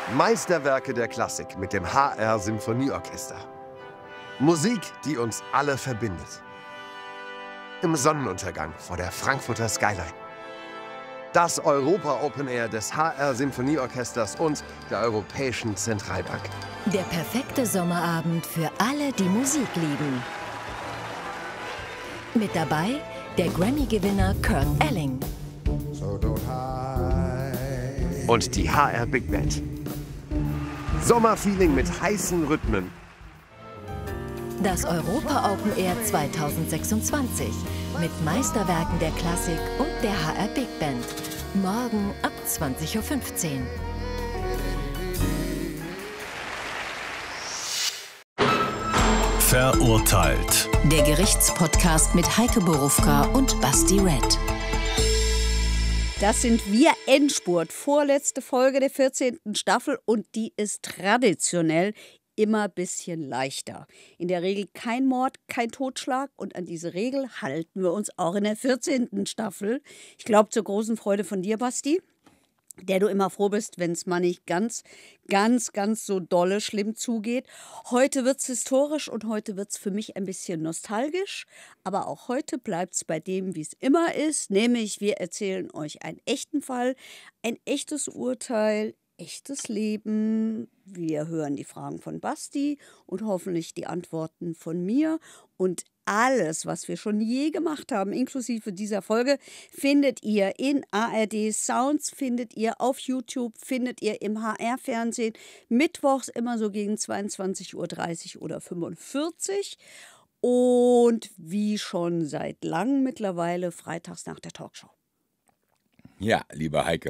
Meisterwerke der Klassik mit dem HR Symphonieorchester. Musik, die uns alle verbindet. Im Sonnenuntergang vor der Frankfurter Skyline. Das Europa Open Air des HR Symphonieorchesters und der Europäischen Zentralbank. Der perfekte Sommerabend für alle, die Musik lieben. Mit dabei der Grammy-Gewinner Kurt Elling. Und die HR Big Band. Sommerfeeling mit heißen Rhythmen. Das Europa Open Air 2026 mit Meisterwerken der Klassik und der HR Big Band. Morgen ab 20:15 Uhr. Verurteilt. Der Gerichtspodcast mit Heike Borufka und Basti Red. Das sind wir, Endspurt, vorletzte Folge der 14. Staffel und die ist traditionell immer ein bisschen leichter. In der Regel kein Mord, kein Totschlag und an diese Regel halten wir uns auch in der 14. Staffel. Ich glaube, zur großen Freude von dir, Basti, der du immer froh bist, wenn es mal nicht ganz so dolle schlimm zugeht. Heute wird es historisch und heute wird es für mich ein bisschen nostalgisch. Aber auch heute bleibt es bei dem, wie es immer ist. Nämlich, wir erzählen euch einen echten Fall, ein echtes Urteil, echtes Leben. Wir hören die Fragen von Basti und hoffentlich die Antworten von mir. Und alles, was wir schon je gemacht haben, inklusive dieser Folge, findet ihr in ARD Sounds, findet ihr auf YouTube, findet ihr im HR-Fernsehen. Mittwochs immer so gegen 22:30 Uhr oder 45 Uhr. Und wie schon seit langem mittlerweile freitags nach der Talkshow. Ja, liebe Heike.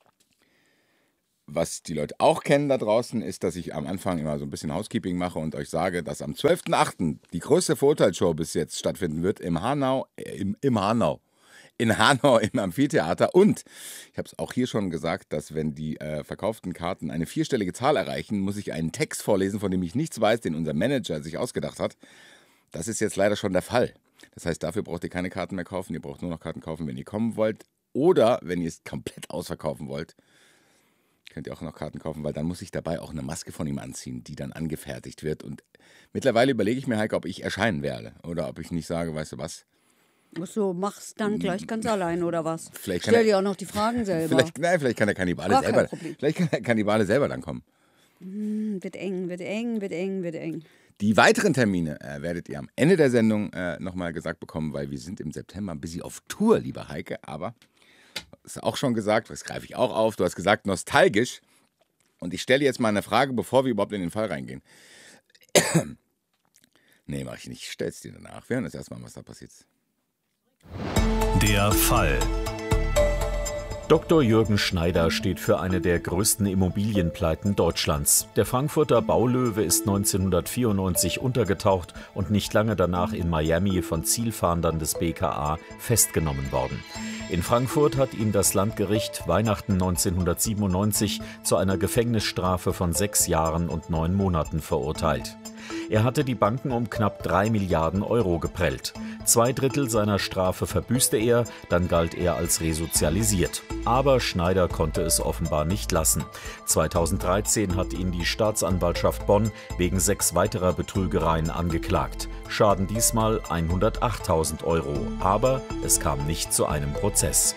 Was die Leute auch kennen da draußen, ist, dass ich am Anfang immer so ein bisschen Housekeeping mache und euch sage, dass am 12.08. die größte Verurteilsshow bis jetzt stattfinden wird in Hanau, im Amphitheater. Und ich habe es auch hier schon gesagt, dass wenn die verkauften Karten eine 4-stellige Zahl erreichen, muss ich einen Text vorlesen, von dem ich nichts weiß, den unser Manager sich ausgedacht hat. Das ist jetzt leider schon der Fall. Das heißt, dafür braucht ihr keine Karten mehr kaufen. Ihr braucht nur noch Karten kaufen, wenn ihr kommen wollt. Oder wenn ihr es komplett ausverkaufen wollt, könnt ihr auch noch Karten kaufen, weil dann muss ich dabei auch eine Maske von ihm anziehen, die dann angefertigt wird. Und mittlerweile überlege ich mir, Heike, ob ich erscheinen werde oder ob ich nicht sage, weißt du was? So, mach's dann gleich ganz allein, oder was? Vielleicht Stell dir auch noch die Fragen selber. Vielleicht kann der Kannibale selber dann kommen. Wird eng. Die weiteren Termine werdet ihr am Ende der Sendung nochmal gesagt bekommen, weil wir sind im September ein bisschen auf Tour, liebe Heike, aber ist auch schon gesagt, das greife ich auch auf, du hast gesagt nostalgisch und ich stelle jetzt mal eine Frage, bevor wir überhaupt in den Fall reingehen. Nee, mache ich nicht, ich stelle es dir danach. Wir hören jetzt erstmal, was da passiert. Der Fall. Dr. Jürgen Schneider steht für eine der größten Immobilienpleiten Deutschlands. Der Frankfurter Baulöwe ist 1994 untergetaucht und nicht lange danach in Miami von Zielfahndern des BKA festgenommen worden. In Frankfurt hat ihn das Landgericht Weihnachten 1997 zu einer Gefängnisstrafe von 6 Jahren und 9 Monaten verurteilt. Er hatte die Banken um knapp 3 Milliarden Euro geprellt. 2/3 seiner Strafe verbüßte er, dann galt er als resozialisiert. Aber Schneider konnte es offenbar nicht lassen. 2013 hat ihn die Staatsanwaltschaft Bonn wegen 6 weiterer Betrügereien angeklagt. Schaden diesmal 108.000 Euro. Aber es kam nicht zu einem Prozess.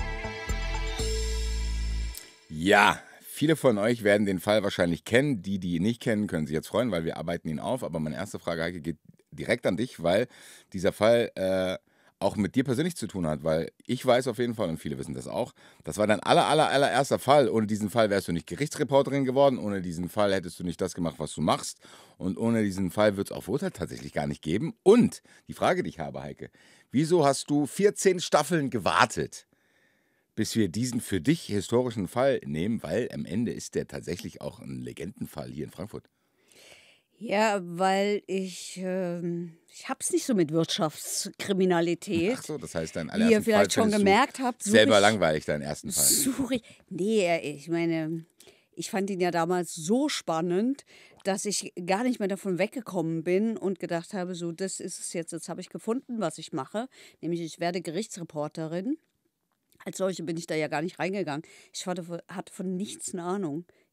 Ja, viele von euch werden den Fall wahrscheinlich kennen. Die ihn nicht kennen, können sich jetzt freuen, weil wir arbeiten ihn auf. Aber meine erste Frage, Heike, geht direkt an dich, weil dieser Fall auch mit dir persönlich zu tun hat. Weil ich weiß auf jeden Fall, und viele wissen das auch, das war dein allererster Fall. Ohne diesen Fall wärst du nicht Gerichtsreporterin geworden. Ohne diesen Fall hättest du nicht das gemacht, was du machst. Und ohne diesen Fall wird es auch Verurteil tatsächlich gar nicht geben. Und die Frage, die ich habe, Heike, wieso hast du 14 Staffeln gewartet, bis wir diesen für dich historischen Fall nehmen, weil am Ende ist der tatsächlich auch ein Legendenfall hier in Frankfurt. Ja, weil ich hab's nicht so mit Wirtschaftskriminalität. Ach so, das heißt, dein Wie allerersten ihr vielleicht Fall schon gemerkt habt, selber langweilig, deinen ersten Fall. Nee, ich meine, ich fand ihn ja damals so spannend, dass ich gar nicht mehr davon weggekommen bin und gedacht habe, so, das ist es jetzt habe ich gefunden, was ich mache, nämlich ich werde Gerichtsreporterin. Als solche bin ich da ja gar nicht reingegangen. Ich hatte von nichts eine Ahnung.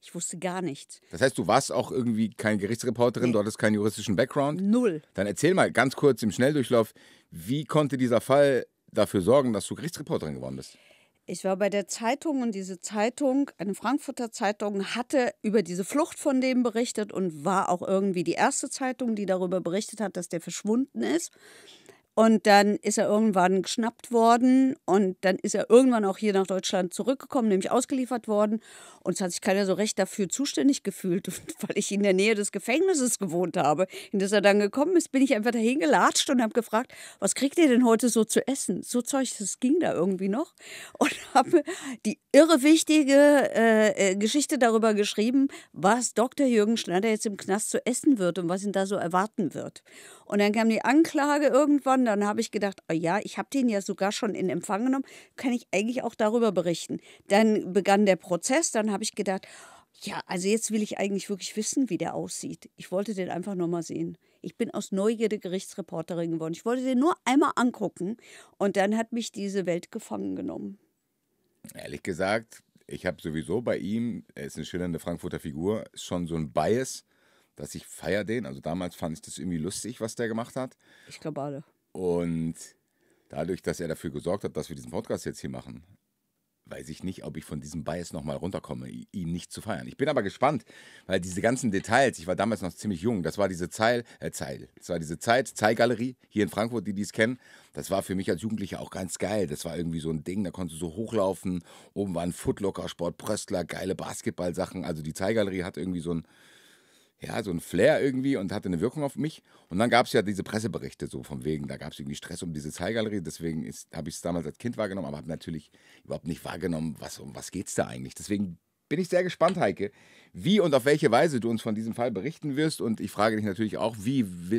Ich wusste gar nichts. Das heißt, du warst auch irgendwie keine Gerichtsreporterin, Nee. du hattest keinen juristischen Background? Null. Dann erzähl mal ganz kurz im Schnelldurchlauf, wie konnte dieser Fall dafür sorgen, dass du Gerichtsreporterin geworden bist? Ich war bei der Zeitung und diese Zeitung, eine Frankfurter Zeitung, hatte über diese Flucht von dem berichtet und war auch irgendwie die erste Zeitung, die darüber berichtet hat, dass der verschwunden ist. Und dann ist er irgendwann geschnappt worden und dann ist er irgendwann auch hier nach Deutschland zurückgekommen, nämlich ausgeliefert worden. Und es hat sich keiner so recht dafür zuständig gefühlt, und weil ich in der Nähe des Gefängnisses gewohnt habe, in das er dann gekommen ist, bin ich einfach dahin gelatscht und habe gefragt, was kriegt ihr denn heute so zu essen? So Zeug, das ging da irgendwie noch. Und habe die irre wichtige Geschichte darüber geschrieben, was Dr. Jürgen Schneider jetzt im Knast zu essen wird und was ihn da so erwarten wird. Und dann kam die Anklage irgendwann, dann habe ich gedacht, oh ja, ich habe den ja sogar schon in Empfang genommen, kann ich eigentlich auch darüber berichten. Dann begann der Prozess, dann habe ich gedacht, ja, also jetzt will ich eigentlich wirklich wissen, wie der aussieht. Ich wollte den einfach nur mal sehen. Ich bin aus Neugierde Gerichtsreporterin geworden. Ich wollte den nur einmal angucken und dann hat mich diese Welt gefangen genommen. Ehrlich gesagt, ich habe sowieso bei ihm, er ist eine schillernde Frankfurter Figur, schon so ein Bias, dass ich feiere den. Also damals fand ich das irgendwie lustig, was der gemacht hat. Ich glaube alle. Und dadurch, dass er dafür gesorgt hat, dass wir diesen Podcast jetzt hier machen, weiß ich nicht, ob ich von diesem Bias nochmal runterkomme, ihn nicht zu feiern. Ich bin aber gespannt, weil diese ganzen Details, ich war damals noch ziemlich jung, das war diese Zeitgalerie hier in Frankfurt, die es kennen. Das war für mich als Jugendlicher auch ganz geil. Das war irgendwie so ein Ding, da konntest du so hochlaufen. Oben war ein Footlocker, Sport Pröstler, geile Basketballsachen. Also die Zeitgalerie hat irgendwie so ein Flair irgendwie und hatte eine Wirkung auf mich. Und dann gab es ja diese Presseberichte so von wegen, da gab es irgendwie Stress um diese Zeitgalerie. Deswegen habe ich es damals als Kind wahrgenommen, aber habe natürlich überhaupt nicht wahrgenommen, um was geht es da eigentlich. Deswegen bin ich sehr gespannt, Heike, wie und auf welche Weise du uns von diesem Fall berichten wirst. Und ich frage dich natürlich auch, wie